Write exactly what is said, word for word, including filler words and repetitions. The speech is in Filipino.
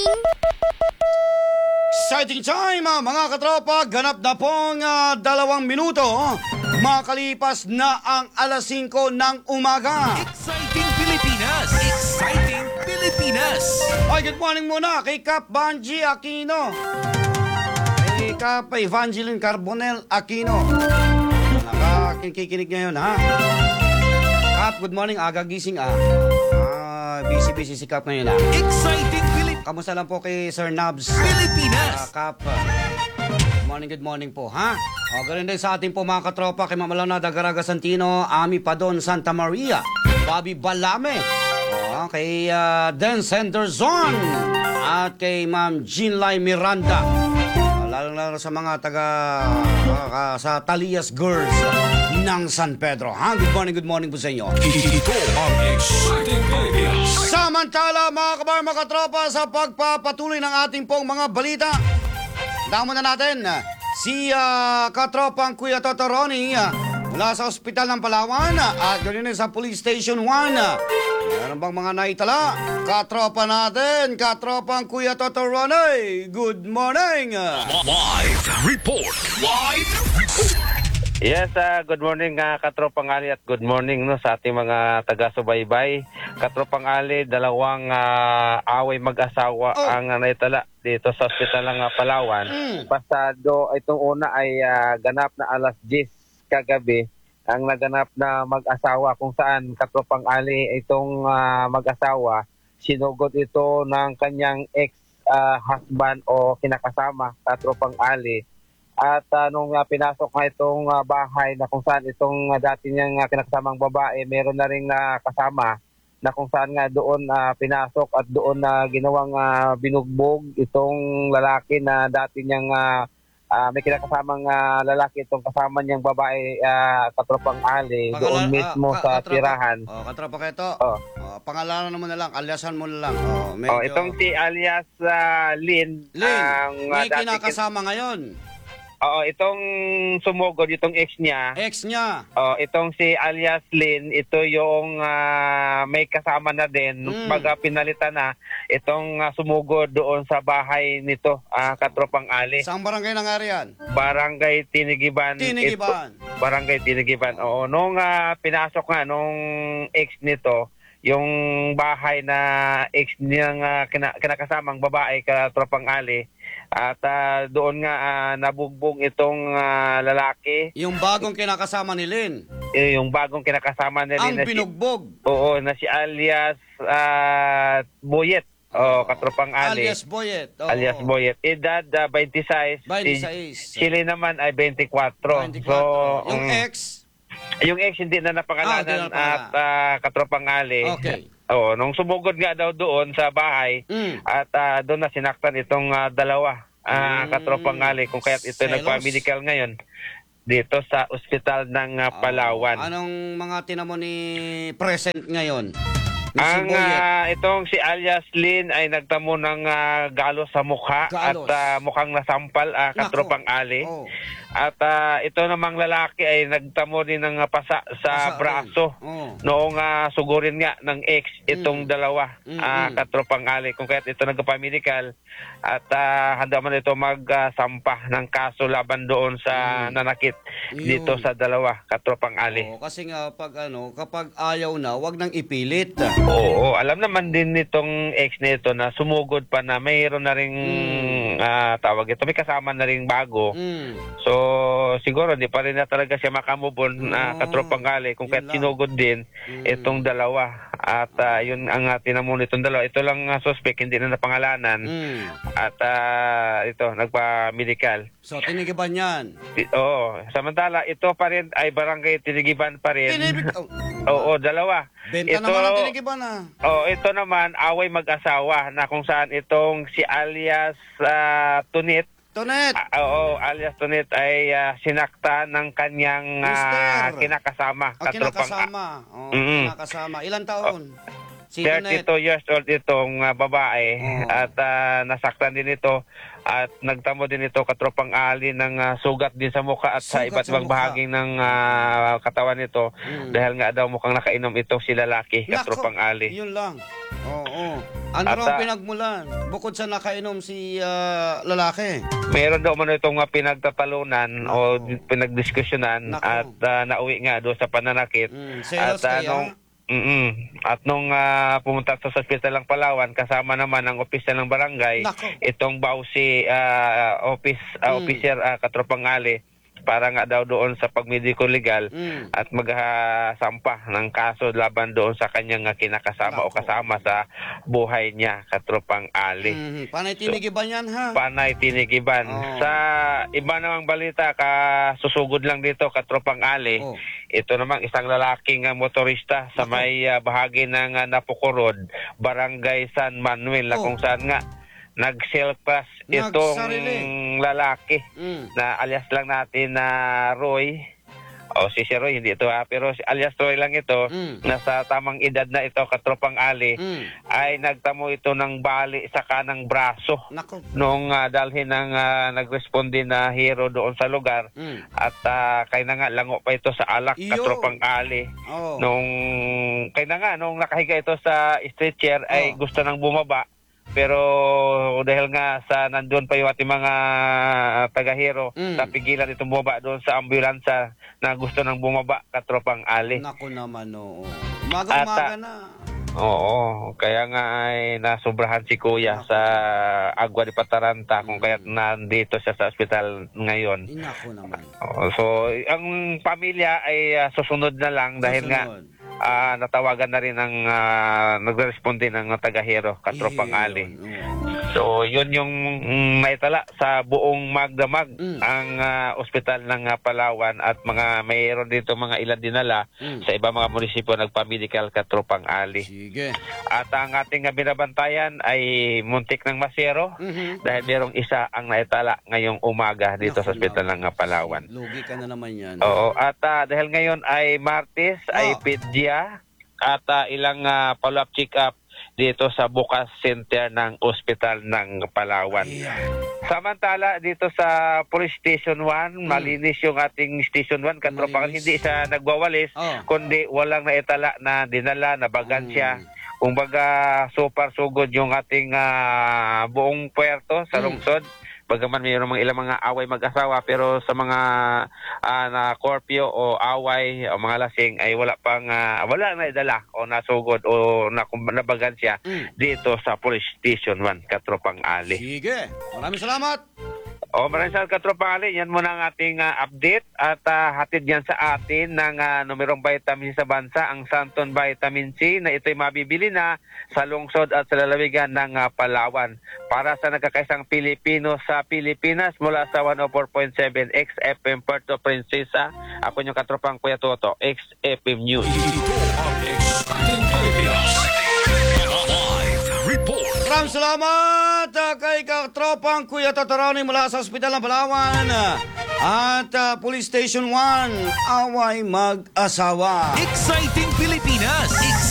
Exciting time, ah, mga katropa. Ganap na pong ah, dalawang minuto. Makalipas na ang alas singko ng umaga. Exciting Pilipinas! Exciting Pilipinas! Ay, good morning muna kay Kap Banji Aquino. Kay Kap Evangeline Carbonel Aquino. Nakakikinig ngayon, ha? Kap, good morning. Aga gising, ah. Ah, busy-busy si Kap ngayon, ha? Exciting Pilipinas! Kamusta lang po kay Sir Nabs? Pilipinas! Uh, Kap. Good morning, good morning po, ha? O, ganun din sa ating po mga katropa kay Ma'am Alona Dagaraga Santino, Ami Padon Santa Maria, Bobby Balame, o, kay uh, Dan Senderzon, at kay Ma'am Jeanlay Miranda. O, lalo-lalo sa mga taga uh, uh, sa Talias Girls ng San Pedro, ha? Good morning, good morning po sa inyo. Ito ang Exciting Pilipinas! Samantala, mga kabar, mga katropa, sa pagpapatuloy ng ating pong mga balita, damo na natin si uh, katropang Kuya Totoroni uh, mula sa Ospital ng Palawan uh, at ganoon din sa Police Station one. Uh, meron bang mga naitala? Katropa natin, katropang Kuya Totoroni, good morning! Live report! Live report! Yes, uh, good morning uh, Katropang Ali at good morning no sa ating mga taga-subaybay. Katropang Ali, dalawang uh, away mag-asawa oh. ang uh, naitala dito sa Ospital ng uh, Palawan. Mm. Pasado, itong una ay uh, ganap na alas diyes kagabi ang naganap na mag-asawa kung saan Katropang Ali itong uh, mag-asawa sinugod ito ng kanyang ex-husband uh, o kinakasama Katropang Ali. At uh, nung uh, pinasok nga itong uh, bahay na kung saan itong uh, dati niyang uh, kinakasamang babae, meron na rin uh, kasama na kung saan nga doon uh, pinasok at doon na uh, ginawang uh, binugbog itong lalaki na dati niyang uh, uh, may kinakasamang uh, lalaki itong kasama niyang babae uh, Katropang Ali Pagala- doon mismo ah, ka- sa katropa. tirahan. Oh, katropa ka ito. Oh. Oh, pangalanan mo na lang, aliasan mo na lang. Oh, medyo... Oh, itong si alias uh, Lynn. Lynn, ang, uh, may dati kinakasama ngayon. Oo, itong sumugod, itong ex niya. Ex niya. Oh, itong si alias Lynn, ito yung uh, may kasama na din. Mm. Baga pinalitan na itong uh, sumugod doon sa bahay nito, uh, Katropang Ali. Saan barangay nangyari yan? Barangay Tinigiban. Tinigiban. Ito, barangay Tinigiban. Oo, nung uh, pinasok nga nung ex nito, yung bahay na ex niyang uh, kina- kinakasamang babae, Katropang Ali, at uh, doon nga uh, nabugbog itong uh, lalaki. Yung bagong kinakasama ni Lynn. Eh, yung bagong kinakasama nila Ang na si, binugbog. oo, na si alias uh, Boyet. Oh, Katropang Ali. Alias Boyet. Oo. Alias Boyet. Edad uh, twenty-six. twenty-six. Si, sila naman ay twenty-four. twenty-four. So, Yung mm, ex. yung ex hindi na napangalanan Ah, hindi na napangalanan. at uh, Katropang Ali. Okay. Oo, nung sumugod nga daw doon sa bahay Mm. at uh, doon na sinaktan itong uh, dalawa. Uh, Mm. Katropang Ali kung kaya't ito Selos. nagpa-medical ngayon dito sa ospital ng uh, Palawan. Oh, anong mga tinamo ni present ngayon? Ni si Ang Boyet. uh, itong si alias Lynn ay nagtamo ng uh, galos sa mukha Galos. at uh, mukhang nasampal uh, Katropang Ali. Oh. At uh, ito namang lalaki ay nagtamo din ng uh, pasa sa Pasa braso. rin. Oh. Noong uh, sugurin nga ng ex itong Mm. dalawa, Mm, uh, mm. Katropang Ali. Kung kaya't ito nagpa-medical at uh, handa man ito magsampah ng kaso laban doon sa Mm. nanakit Yun. dito sa dalawa, Katropang Ali. Oh, kasi nga pag ano, kapag ayaw na, wag nang ipilit. Oo, alam naman din nitong ex nito na sumugod pa na mayroon na ring Mm. ah, tawag ito, may kasama na ring bago. Mm. So, siguro hindi pa rin na talaga siya makamubon na Oo. Katropang Ali kung Yun kahit lang. sinugod din Mm. itong dalawa. At ah, yun ang uh, tinamo nitong dalawa. Ito lang uh, suspect, hindi na napangalanan. Mm. At ah, ito, nagpa-medical. So tinigiban yan. Ti- Oo, samantala ito pa rin ay barangay Tinigiban pa rin. Tinibig. Oh, Oo, dalawa. benta Ito- naman ang tinigiban ah. Oh, ito naman away mag-asawa na kung saan itong si alias ah, Tunit, Tonet. ah, oo, alias Tunit ay ah, sinakta ng kanyang ah, Mister. kinakasama, Ang kinakasama. Oh, Mm-mm. kinakasama. Ilan taon? Si Tonet. thirty-two years old itong ah, babae Oo. at ah, nasaktan din ito at nagtamo din ito Katropang Ali ng ah, sugat din sa mukha at sa Sugat iba't sa ibang mukha. bahagi ng ah, katawan nito Mm. dahil nga daw mukhang nakainom itong si lalaki, Nako, Katropang Ali. Yun lang. Oo. Oh, Ano At, raw ah, pinagmulan? Bukod sa nakainom si ah, lalaki. meron daw man itong uh, pinagtatalunan o Nako. pinagdiskusyonan Nako. at uh, nauwi nga doon sa pananakit. Mm, selos at uh, kaya? nung mm at nung uh, pumunta sa ospital ng Palawan, kasama naman ang opisyal ng barangay, Nako. itong Bausi uh, office uh, Mm. officer uh, Katropang Ali, para nga daw doon sa pagmediko legal Mm. at magsampa ng kaso laban doon sa kanyang uh, kinakasama o Nako. kasama sa buhay niya, Katropang Ali. Mhm. Panay tinigiban yan, ha? Panay tinigiban. Oh. Sa iba namang balita, kasusugod lang dito, Katropang Ali, Oh. ito namang isang lalaking uh, motorista sa Ako. may uh, bahagi ng uh, Napukurod, Barangay San Manuel, na Oh. kung saan nga nag-selfpass itong Nagsarili. lalaki Mm. na alias lang natin na Roy. O si si Roy, hindi ito ha, pero si- alias Roy lang ito, Mm. nasa tamang edad na ito, Katropang Ali, Mm. ay nagtamo ito ng bali sa kanang braso Nako. nung ah, dalhin ng uh, nag-responde na hero doon sa lugar. Mm. At uh, kaya na nga lango pa ito sa alak, Iyo. Katropang Ali. Oh. Nung kaya na nga nung nakahiga ito sa stretcher ay Oh. gusto nang bumaba, pero dahil nga sa nandun pa yung ating mga taga-hero, Mm. napigilan itong bumaba doon sa ambulansya na gusto nang bumaba, Katropang Ali. Nako naman, oo. Umaga-umaga Ata. na. Oo, kaya nga ay nasobrahan si Kuya Nako. sa Agua de Pataranta kung kaya't nandito siya sa ospital ngayon. Inako naman. Oo, so, ang pamilya ay ah, susunod na lang dahil nga Susunod. ah, natawagan na rin ang uh, nagresponde ng taga-hero, Katropang Iyon, Ali. oo. So, yun yung mm, naitala sa buong magdamag Mm. ang ah, ospital ng ah, Palawan at mga mayroon dito mga ilan dinala Mm. sa ibang mga munisipyo nagpa-medical, Katropang Ali. Sige. At ang ating ah, binabantayan ay muntik ng masero Mhm. dahil merong isa ang naitala ngayong umaga dito sa Naku ospital naman. ng ah, Palawan. Lugi ka na naman yan. Oo, at ah, dahil ngayon ay Martes, ay Oh. pedya at ah, ilang ah, follow-up check-up dito sa Bukas Center ng Ospital ng Palawan. Ayan. Samantala, dito sa Police Station one, malinis yung ating Station one, Katropang, Hmm. Malinis. hindi siya nagwawalis, Oh. kundi walang naitala na dinala, na bagansya. Mm. Kumbaga, super sugod yung ating ah, buong puerto sa Mm. lungsod. Bagaman mayroon mga ilang mga away mag-asawa, pero sa mga ah, na korpyo o away o mga lasing ay wala pang ah, wala na idala o nasugod o na, nabagansya Mm. dito sa Police Station one, Katropang Ali. Sige. Maraming salamat. O maraming salamat, Katropang Ali. Yan muna ang ating ah, update at ah, hatid yan sa atin ng ah, numerong vitamin sa bansa, ang Santon Vitamin C, na ito'y mabibili na sa lungsod at sa lalawigan ng ah, Palawan. Para sa nagkakaisang Pilipino sa Pilipinas, mula sa one oh four point seven X F M Puerto Princesa, ako yung Katropang Kuya Toto, X F M News. Ito ang Exciting Pilipinas. Live report. Maraming salamat ah, kay katropang Kuya Tatarani mula sa Ospital ng Palawan at ah, Police Station one, away mag-asawa. Exciting Pilipinas.